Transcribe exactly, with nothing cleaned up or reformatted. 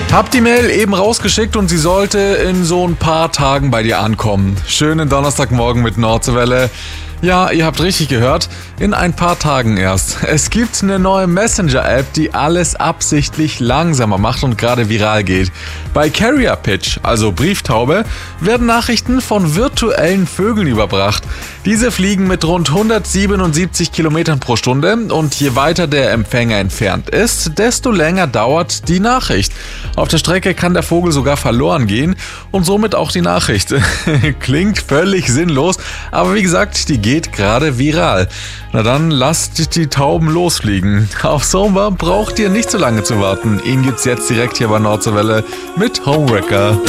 Hab die Mail eben rausgeschickt und sie sollte in so ein paar Tagen bei dir ankommen. Schönen Donnerstagmorgen mit Nordseewelle. Ja, ihr habt richtig gehört, in ein paar Tagen erst. Es gibt eine neue Messenger-App, die alles absichtlich langsamer macht und gerade viral geht. Bei Carrier Pitch, also Brieftaube, werden Nachrichten von virtuellen Vögeln überbracht. Diese fliegen mit rund hundertsiebenundsiebzig Kilometern pro Stunde und je weiter der Empfänger entfernt ist, desto länger dauert die Nachricht. Auf der Strecke kann der Vogel sogar verloren gehen und somit auch die Nachricht. Klingt völlig sinnlos, aber wie gesagt, die geht gerade viral. Na dann lasst die Tauben losfliegen. Auf Sommer braucht ihr nicht so lange zu warten. Ihn gibt's jetzt direkt hier bei Nordseewelle mit Homewrecker.